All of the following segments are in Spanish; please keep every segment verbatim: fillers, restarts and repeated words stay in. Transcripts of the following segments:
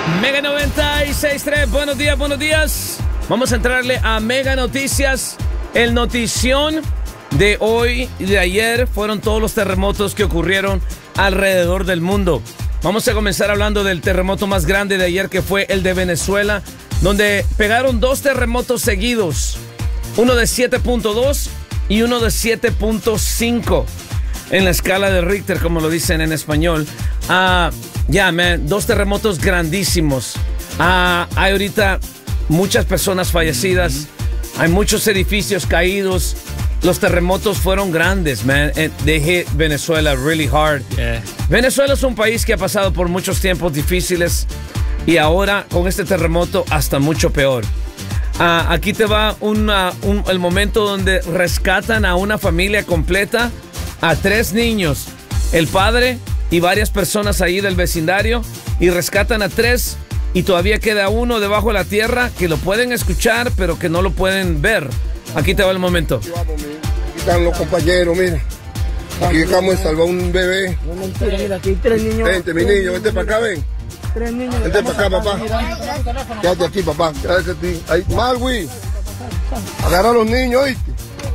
Mega noventa y seis punto tres, buenos días, buenos días. Vamos a entrarle a Mega Noticias. El notición de hoy y de ayer fueron todos los terremotos que ocurrieron alrededor del mundo. Vamos a comenzar hablando del terremoto más grande de ayer, que fue el de Venezuela, donde pegaron dos terremotos seguidos, uno de siete punto dos y uno de siete punto cinco en la escala de Richter, como lo dicen en español. Ah, ya, yeah, man, dos terremotos grandísimos. Ah, hay ahorita muchas personas fallecidas, hay muchos edificios caídos. Los terremotos fueron grandes, man. They hit Venezuela really hard. Yeah. Venezuela es un país que ha pasado por muchos tiempos difíciles y ahora con este terremoto hasta mucho peor. Uh, aquí te va una, un, el momento donde rescatan a una familia completa, a tres niños, el padre y varias personas ahí del vecindario, y rescatan a tres y todavía queda uno debajo de la tierra que lo pueden escuchar pero que no lo pueden ver. Aquí te va el momento. Aquí están los compañeros, mira. Aquí acabamos de salvar un bebé. No mentira, mira, aquí hay tres niños. Vente, mi niño, vente para acá, ven. Tres niños. Vente para acá, papá. Quédate aquí, papá. Quédate aquí. Ahí, Marwi. Agarra a los niños, ¿oíste?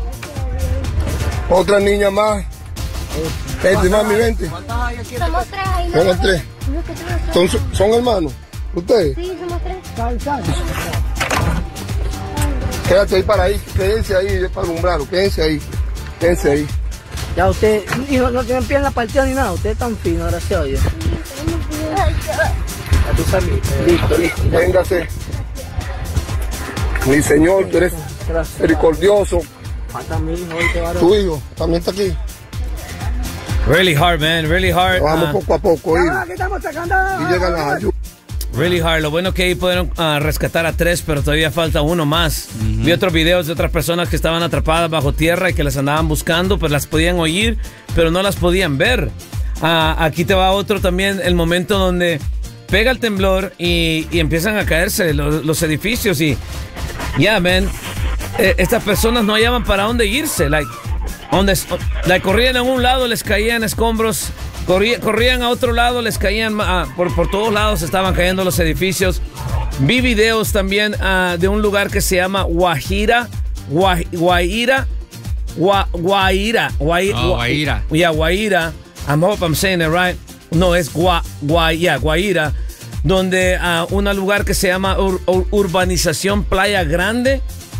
Otra niña más. Vente, mami, vente. Somos tres ahí. Somos tres. ¿Son, son hermanos? ¿Ustedes? Sí, somos tres. Quédate ahí para ahí, quédense ahí para alumbrarlo, quédense ahí, quédense ahí. Ya usted, hijo, no tienen pierna partida ni nada, usted es tan fino, gracias a Dios. A tu familia. Listo, listo, véngase. Mi Señor, tú eres misericordioso. Tu hijo también está aquí. Really hard, man, really hard. Vamos uh, poco a poco, hijo. Aquí estamos sacando. Y llegan las ayudas. Really hard. Lo bueno que ahí pudieron uh, rescatar a tres, pero todavía falta uno más. Uh-huh. Vi otros videos de otras personas que estaban atrapadas bajo tierra y que las andaban buscando, pues las podían oír, pero no las podían ver. Uh, aquí te va otro también, el momento donde pega el temblor y, y empiezan a caerse los, los edificios y, yeah, man, eh, estas personas no hallaban para dónde irse. Like, donde, like, corrían a un lado, les caían escombros. Corrían, corrían a otro lado, les caían uh, por, por todos lados, estaban cayendo los edificios. Vi videos también uh, de un lugar que se llama Guajira, Guaj, Guaira, Gua, Guaira, Guaira, oh, Guaira. Yeah, Guaira. I hope I'm saying it right. No, es Gua, Gua, yeah, Guaira, donde uh, un lugar que se llama ur, ur, Urbanización Playa Grande.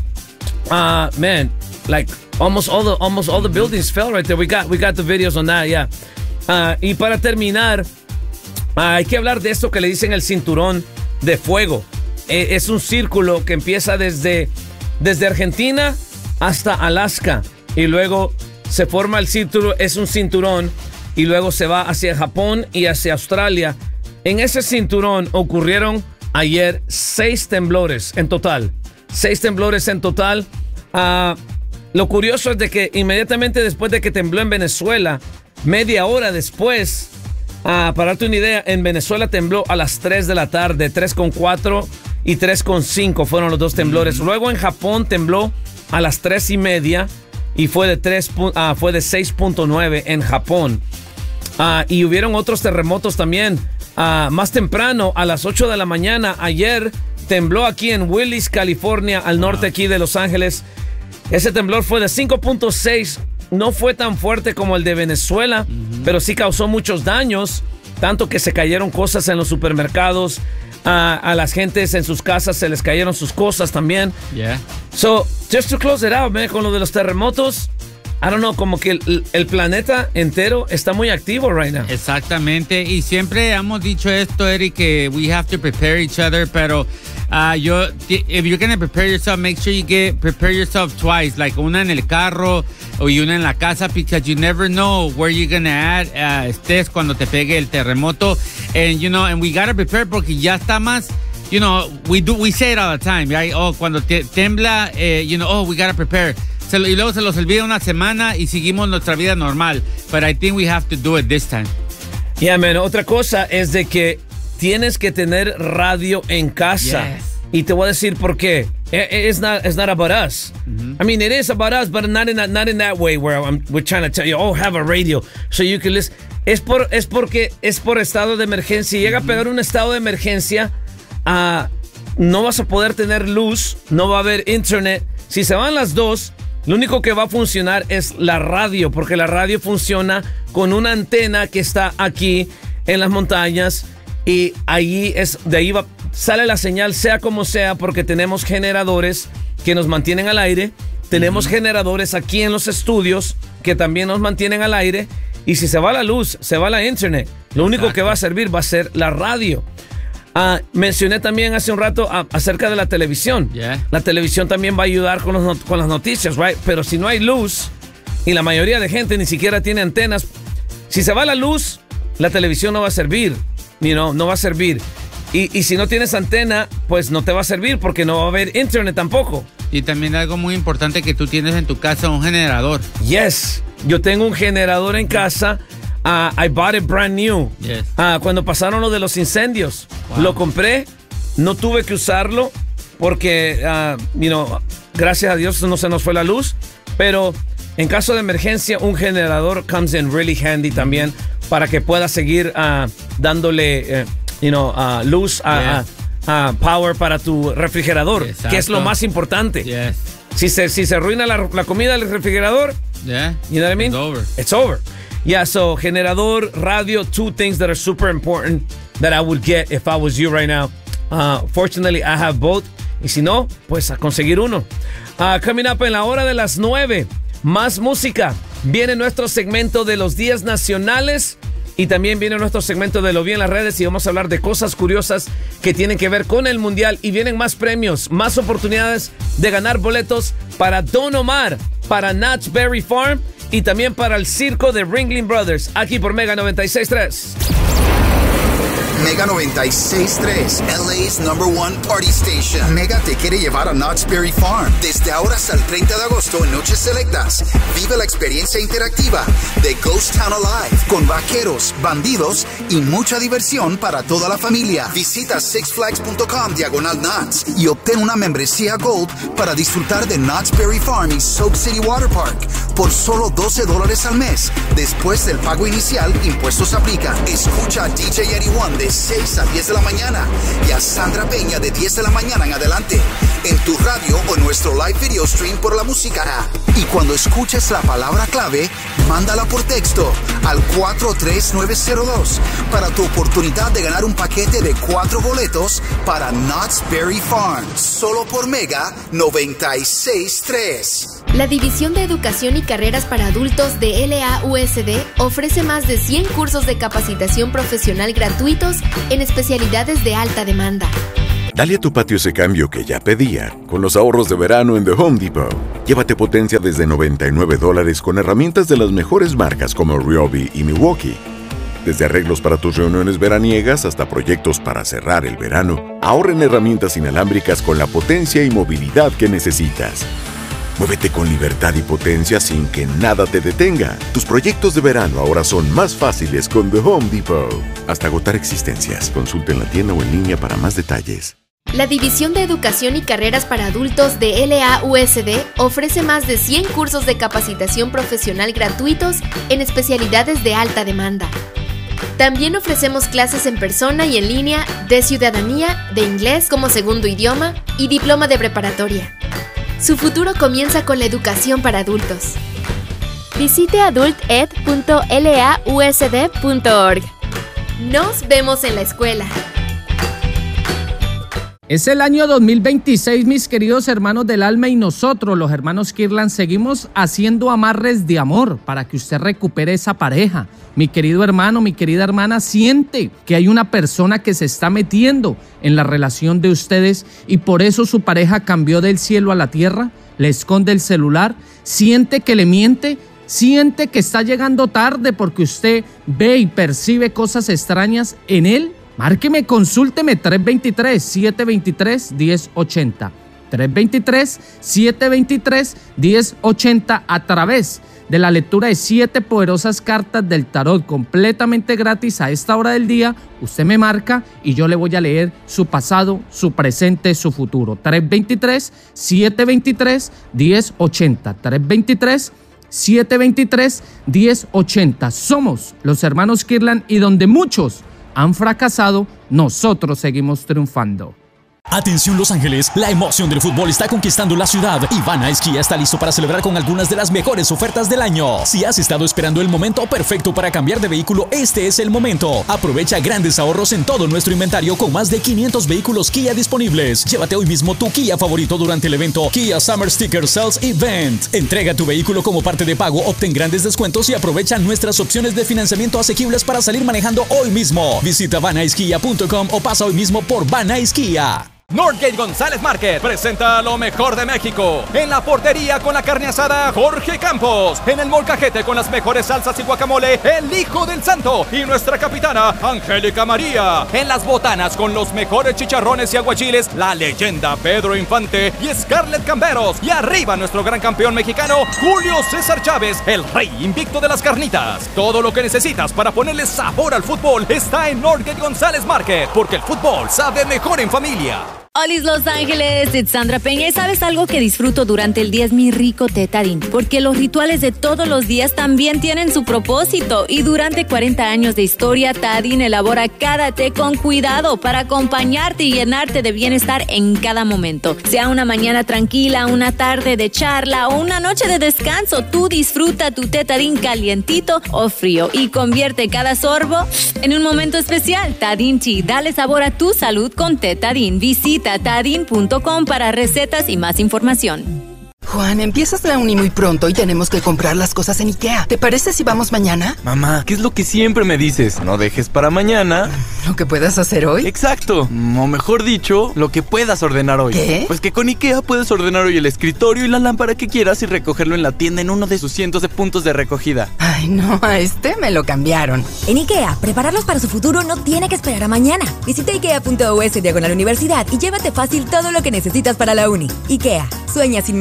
Uh, man, like almost all the almost all the buildings fell right there. We got we got the videos on that, yeah. Uh, y para terminar, uh, hay que hablar de esto que le dicen el cinturón de fuego. Eh, es un círculo que empieza desde, desde Argentina hasta Alaska y luego se forma el cinturón, es un cinturón y luego se va hacia Japón y hacia Australia. En ese cinturón ocurrieron ayer seis temblores en total. Seis temblores en total. Uh, lo curioso es de que inmediatamente después de que tembló en Venezuela, media hora después, uh, para darte una idea, en Venezuela tembló a las tres de la tarde, tres con cuatro y tres con cinco fueron los dos temblores. Mm-hmm. Luego en Japón tembló a las tres y media y fue de, tres, uh, fue de seis punto nueve en Japón. Uh, y hubieron otros terremotos también. Uh, más temprano, a las ocho de la mañana, ayer tembló aquí en Willis, California, al norte aquí de Los Ángeles. Ese temblor fue de cinco punto seis. No fue tan fuerte como el de Venezuela, uh-huh. pero sí causó muchos daños, tanto que se cayeron cosas en los supermercados, uh, a las gentes en sus casas se les cayeron sus cosas también. Yeah. So, just to close it out, man, con lo de los terremotos, I don't know, como que el, el planeta entero está muy activo right now. Exactamente, y siempre hemos dicho esto, Eric, que we have to prepare each other, pero uh, yo, if you're gonna prepare yourself, make sure you get prepare yourself twice, like una en el carro o y una en la casa, because you never know where you're gonna add, uh, estés cuando te pegue el terremoto, and you know, and we gotta prepare porque ya está más. You know, we do we say it all the time, right? Oh, cuando te, tembla, eh, you know, oh, we gotta prepare. Se lo, y luego se los olvida una semana y seguimos nuestra vida normal. But I think we have to do it this time. Yeah, man. Otra cosa es de que tienes que tener radio en casa. Yes. Y te voy a decir por qué. It's not, it's not about us. Mm-hmm. I mean, it is about us, but not in that, not in that way where I'm, we're trying to tell you, oh, have a radio so you can listen. Es, por, es porque es por estado de emergencia. Llega mm-hmm. a pegar un estado de emergencia. uh, no vas a poder tener luz, no va a haber internet. Si se van las dos, lo único que va a funcionar es la radio, porque la radio funciona con una antena que está aquí en las montañas y ahí es, de ahí va, sale la señal sea como sea, porque tenemos generadores que nos mantienen al aire, tenemos uh-huh. generadores aquí en los estudios que también nos mantienen al aire, y si se va la luz, se va la internet, lo único Exacto. que va a servir va a ser la radio. Uh, mencioné también hace un rato uh, acerca de la televisión. Yeah. La televisión también va a ayudar con, los not- con las noticias, right? Pero si no hay luz y la mayoría de gente ni siquiera tiene antenas, si se va la luz, la televisión no va a servir, you know, no va a servir. Y, y si no tienes antena, pues no te va a servir porque no va a haber internet tampoco. Y también algo muy importante que tú tienes en tu casa, un generador. Yes, yo tengo un generador en casa. Uh, I bought it brand new. Yes. Uh, cuando pasaron lo de los incendios, wow. lo compré, no tuve que usarlo porque, uh, you know, gracias a Dios no se nos fue la luz, pero en caso de emergencia un generador comes in really handy también para que puedas seguir uh, dándole, uh, you know, uh, luz, a yeah. uh, uh, power para tu refrigerador, Exacto. que es lo más importante. Yes. Si se si se arruina la, la comida del refrigerador, yeah. you know what I mean? It's over. It's over. Yeah, so generador, radio, two things that are super important that I would get if I was you right now. Uh, fortunately, I have both. Y si no, pues a conseguir uno. Uh, coming up en la hora de las nueve, más música. Viene nuestro segmento de los días nacionales y también viene nuestro segmento de Lo Vi en las redes y vamos a hablar de cosas curiosas que tienen que ver con el mundial y vienen más premios, más oportunidades de ganar boletos para Don Omar, para Knott's Berry Farm y también para el circo de Ringling Brothers, aquí por Mega noventa y seis punto tres. Mega noventa y seis punto tres, L A's number one party station. Mega te quiere llevar a Knott's Berry Farm. Desde ahora hasta el treinta de agosto en noches selectas. Vive la experiencia interactiva de Ghost Town Alive con vaqueros, bandidos y mucha diversión para toda la familia. Visita sixflags.com diagonal Knott's y obtén una membresía Gold para disfrutar de Knott's Berry Farm y Soap City Water Park por solo doce dólares al mes. Después del pago inicial, impuestos aplican. Escucha a D J eighty-one de seis a diez de la mañana y a Sandra Peña de diez de la mañana en adelante en tu radio o nuestro live video stream por la música app. Y cuando escuches la palabra clave, mándala por texto al cuatro tres nueve cero dos para tu oportunidad de ganar un paquete de cuatro boletos para Knott's Berry Farm, solo por Mega noventa y seis punto tres. La División de Educación y Carreras para Adultos de L A U S D ofrece más de cien cursos de capacitación profesional gratuitos en especialidades de alta demanda. Dale a tu patio ese cambio que ya pedía con los ahorros de verano en The Home Depot. Llévate potencia desde noventa y nueve dólares con herramientas de las mejores marcas como Ryobi y Milwaukee. Desde arreglos para tus reuniones veraniegas hasta proyectos para cerrar el verano, ahorra en herramientas inalámbricas con la potencia y movilidad que necesitas. Muévete con libertad y potencia sin que nada te detenga. Tus proyectos de verano ahora son más fáciles con The Home Depot. Hasta agotar existencias. Consulta en la tienda o en línea para más detalles. La División de Educación y Carreras para Adultos de L A U S D ofrece más de cien cursos de capacitación profesional gratuitos en especialidades de alta demanda. También ofrecemos clases en persona y en línea de ciudadanía, de inglés como segundo idioma y diploma de preparatoria. Su futuro comienza con la educación para adultos. Visite adult ed punto l a u s d punto org. Nos vemos en la escuela. Es el año dos mil veintiséis, mis queridos hermanos del alma, y nosotros, los hermanos Kirlan, seguimos haciendo amarres de amor para que usted recupere esa pareja. Mi querido hermano, mi querida hermana, siente que hay una persona que se está metiendo en la relación de ustedes y por eso su pareja cambió del cielo a la tierra, le esconde el celular, siente que le miente, siente que está llegando tarde porque usted ve y percibe cosas extrañas en él. Márqueme, consúlteme tres dos tres, siete dos tres, uno cero ocho cero. tres dos tres, siete dos tres, uno cero ocho cero a través de la lectura de siete poderosas cartas del tarot completamente gratis a esta hora del día. Usted me marca y yo le voy a leer su pasado, su presente, su futuro. tres dos tres, siete dos tres, uno cero ocho cero. tres dos tres, siete dos tres, uno cero ocho cero. Somos los hermanos Kirlan y donde muchos han fracasado, nosotros seguimos triunfando. Atención Los Ángeles, la emoción del fútbol está conquistando la ciudad y Van Ice Kia está listo para celebrar con algunas de las mejores ofertas del año. Si has estado esperando el momento perfecto para cambiar de vehículo, este es el momento. Aprovecha grandes ahorros en todo nuestro inventario con más de quinientos vehículos Kia disponibles. Llévate hoy mismo tu Kia favorito durante el evento Kia Summer Sticker Sales Event. Entrega tu vehículo como parte de pago, obtén grandes descuentos y aprovecha nuestras opciones de financiamiento asequibles para salir manejando hoy mismo. Visita van ice kia punto com o pasa hoy mismo por Van Ice Kia. Northgate González Market presenta lo mejor de México. En la portería con la carne asada Jorge Campos. En el molcajete con las mejores salsas y guacamole el Hijo del Santo y nuestra capitana Angélica María. En las botanas con los mejores chicharrones y aguachiles la leyenda Pedro Infante y Scarlett Camberos. Y arriba nuestro gran campeón mexicano Julio César Chávez, el rey invicto de las carnitas. Todo lo que necesitas para ponerle sabor al fútbol está en Northgate González Market, porque el fútbol sabe mejor en familia. Olis Los Ángeles, it's Sandra Peña. ¿Y sabes algo que disfruto durante el día? Es mi rico té Tarín, porque los rituales de todos los días también tienen su propósito. Y durante cuarenta años de historia, Tarín elabora cada té con cuidado para acompañarte y llenarte de bienestar en cada momento. Sea una mañana tranquila, una tarde de charla o una noche de descanso, tú disfruta tu té Tarín calientito o frío y convierte cada sorbo en un momento especial. Tarín Tea, dale sabor a tu salud con té Tarín. Visita tarín punto com para recetas y más información. Juan, empiezas la uni muy pronto y tenemos que comprar las cosas en IKEA. ¿Te parece si vamos mañana? Mamá, ¿qué es lo que siempre me dices? No dejes para mañana ¿lo que puedas hacer hoy? Exacto, o mejor dicho, lo que puedas ordenar hoy. ¿Qué? Pues que con IKEA puedes ordenar hoy el escritorio y la lámpara que quieras y recogerlo en la tienda en uno de sus cientos de puntos de recogida. Ay, no, a este me lo cambiaron. En IKEA, prepararlos para su futuro no tiene que esperar a mañana. Visita ikea punto u s diagonal universidad y llévate fácil todo lo que necesitas para la uni. IKEA, sueña sin